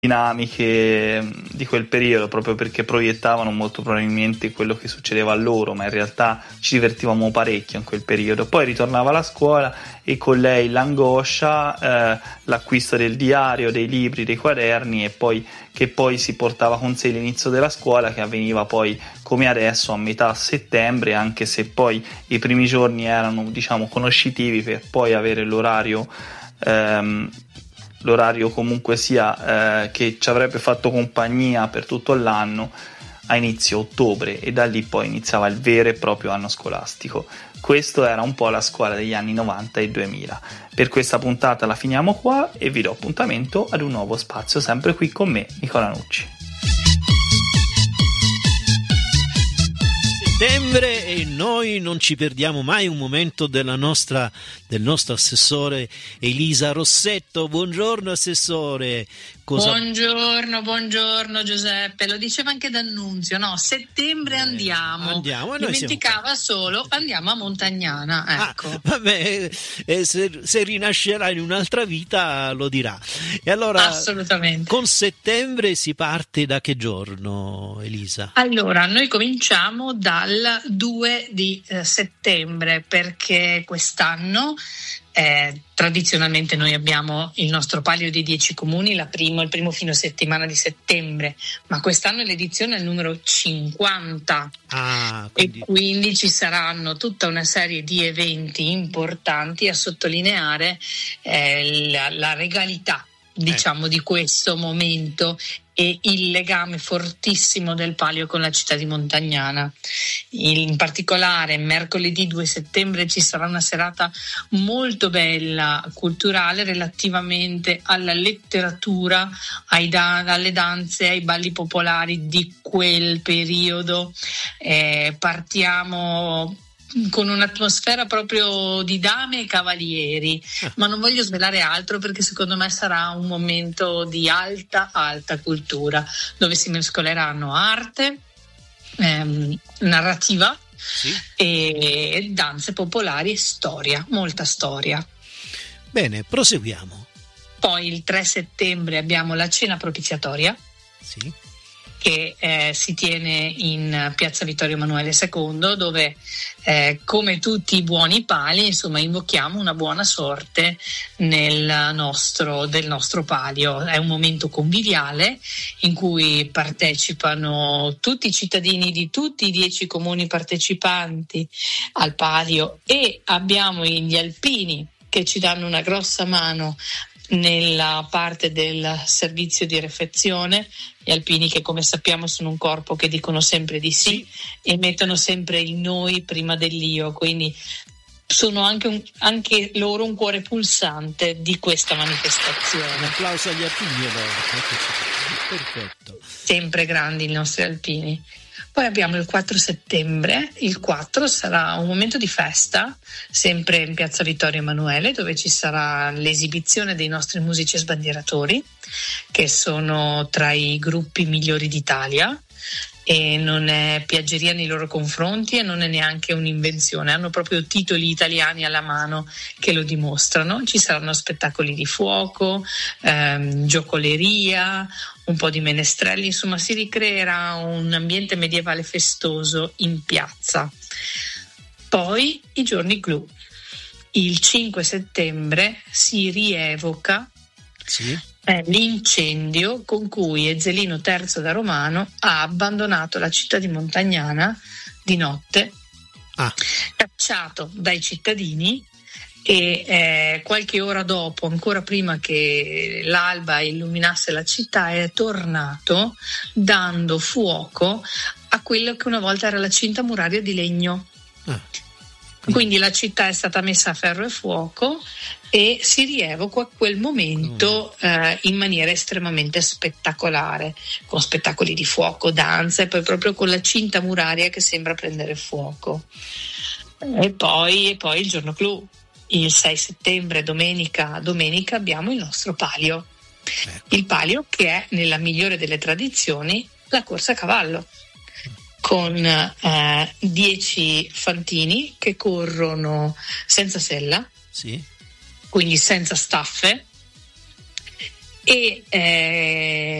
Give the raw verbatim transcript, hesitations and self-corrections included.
dinamiche di quel periodo, proprio perché proiettavano molto probabilmente quello che succedeva a loro, ma in realtà ci divertivamo parecchio in quel periodo. Poi ritornava alla scuola e con lei l'angoscia, eh, l'acquisto del diario, dei libri, dei quaderni, e poi che poi si portava con sé l'inizio della scuola, che avveniva poi come adesso a metà settembre, anche se poi i primi giorni erano, diciamo, conoscitivi, per poi avere l'orario ehm, l'orario comunque sia eh, che ci avrebbe fatto compagnia per tutto l'anno a inizio ottobre, e da lì poi iniziava il vero e proprio anno scolastico. Questo era un po' la scuola degli anni novanta e duemila. Per questa puntata la finiamo qua e vi do appuntamento ad un nuovo spazio, sempre qui con me, Nicola Nucci. Settembre, e noi non ci perdiamo mai un momento della nostra, del nostro assessore Elisa Rossetto. Buongiorno assessore. Cosa... Buongiorno, buongiorno Giuseppe, lo diceva anche D'Annunzio, no? Settembre andiamo, eh, andiamo e noi dimenticava siamo... solo andiamo a Montagnana, ecco. Ah, vabbè, eh, se, se rinascerà in un'altra vita lo dirà. E allora, assolutamente. Con settembre si parte da che giorno, Elisa? Allora, noi cominciamo dal due di eh, settembre, perché quest'anno Eh, tradizionalmente noi abbiamo il nostro palio di dieci comuni, la primo, il primo fino settimana di settembre, ma quest'anno l'edizione è il numero cinquanta, ah, quindi... e quindi ci saranno tutta una serie di eventi importanti a sottolineare eh, la, la regalità, diciamo, eh. di questo momento e il legame fortissimo del palio con la città di Montagnana. In particolare mercoledì due settembre ci sarà una serata molto bella culturale relativamente alla letteratura, ai da- alle danze, ai balli popolari di quel periodo. Eh, partiamo con un'atmosfera proprio di dame e cavalieri, ma non voglio svelare altro perché secondo me sarà un momento di alta alta cultura, dove si mescoleranno arte, ehm, narrativa, sì, e danze popolari e storia, molta storia. Bene, proseguiamo. Poi il tre settembre abbiamo la cena propiziatoria, sì, che eh, si tiene in piazza Vittorio Emanuele secondo, dove eh, come tutti i buoni pali, insomma, invochiamo una buona sorte nel nostro, del nostro palio. È un momento conviviale in cui partecipano tutti i cittadini di tutti i dieci comuni partecipanti al palio, e abbiamo gli alpini che ci danno una grossa mano nella parte del servizio di refezione. Gli alpini, che come sappiamo sono un corpo che dicono sempre di sì, sì. e mettono sempre il noi prima dell'io, quindi sono anche, un, anche loro un cuore pulsante di questa manifestazione. Un applauso agli alpini allora. Perfetto. Sempre grandi i nostri alpini. Poi abbiamo il quattro settembre, il quattro sarà un momento di festa, sempre in piazza Vittorio Emanuele, dove ci sarà l'esibizione dei nostri musici sbandieratori, che sono tra i gruppi migliori d'Italia, e non è piaggeria nei loro confronti e non è neanche un'invenzione, hanno proprio titoli italiani alla mano che lo dimostrano. Ci saranno spettacoli di fuoco, ehm, giocoleria, un po' di menestrelli, insomma si ricreerà un ambiente medievale festoso in piazza. Poi i giorni clou. Il cinque settembre si rievoca sì. è l'incendio con cui Ezzelino terzo da Romano ha abbandonato la città di Montagnana di notte, ah. cacciato dai cittadini, e eh, qualche ora dopo, ancora prima che l'alba illuminasse la città, è tornato dando fuoco a quello che una volta era la cinta muraria di legno. ah. Quindi la città è stata messa a ferro e fuoco, e si rievoca quel momento eh, in maniera estremamente spettacolare, con spettacoli di fuoco, danze, e poi proprio con la cinta muraria che sembra prendere fuoco. E poi, e poi il giorno clou, il sei settembre, domenica, domenica abbiamo il nostro palio. Il palio che è, nella migliore delle tradizioni, la corsa a cavallo, con eh, dieci fantini che corrono senza sella, sì. quindi senza staffe, e eh,